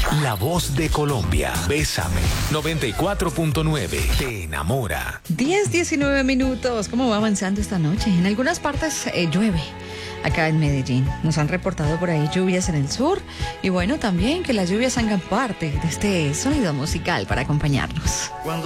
La voz de Colombia. Bésame. 94.9. Te enamora. 10:19 minutos. ¿Cómo va avanzando esta noche? En algunas partes llueve. Acá en Medellín nos han reportado por ahí lluvias en el sur y bueno, también que las lluvias hagan parte de este sonido musical para acompañarnos. Cuando